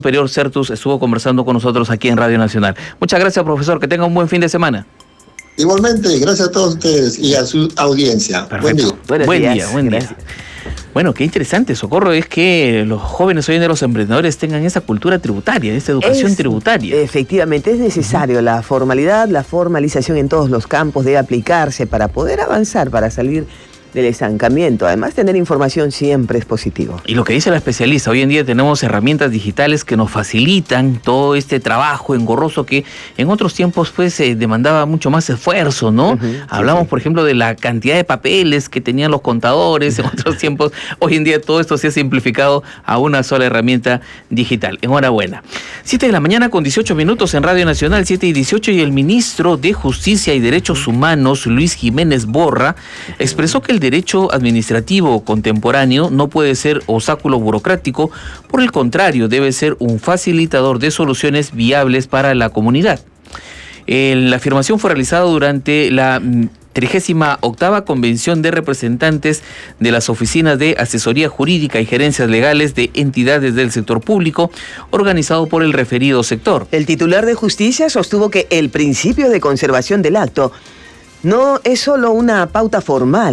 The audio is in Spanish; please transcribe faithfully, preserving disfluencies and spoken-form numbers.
Superior Certus estuvo conversando con nosotros aquí en Radio Nacional. Muchas gracias, profesor. Que tenga un buen fin de semana. Igualmente, gracias a todos ustedes y a su audiencia. Perfecto. Buen día. Buenos buen días. día, buen gracias. día. Bueno, qué interesante, Socorro, es que los jóvenes hoy en día, los emprendedores, tengan esa cultura tributaria, esa educación es, tributaria. Efectivamente, es necesario uh-huh. la formalidad, la formalización en todos los campos debe aplicarse para poder avanzar, para salir del estancamiento. Además, tener información siempre es positivo. Y lo que dice la especialista, hoy en día tenemos herramientas digitales que nos facilitan todo este trabajo engorroso que en otros tiempos pues eh, demandaba mucho más esfuerzo, ¿no? Uh-huh, Hablamos, sí, sí. por ejemplo, de la cantidad de papeles que tenían los contadores en otros tiempos. Hoy en día todo esto se ha simplificado a una sola herramienta digital. Enhorabuena. siete de la mañana con dieciocho minutos en Radio Nacional, siete y dieciocho, y el ministro de Justicia y Derechos Humanos, Luis Jiménez Borra, expresó que el derecho administrativo contemporáneo no puede ser obstáculo burocrático, por el contrario, debe ser un facilitador de soluciones viables para la comunidad. El, la afirmación fue realizada durante la trigésima octava Convención de Representantes de las Oficinas de Asesoría Jurídica y Gerencias Legales de Entidades del Sector Público, organizado por el referido sector. El titular de Justicia sostuvo que el principio de conservación del acto no es solo una pauta formal,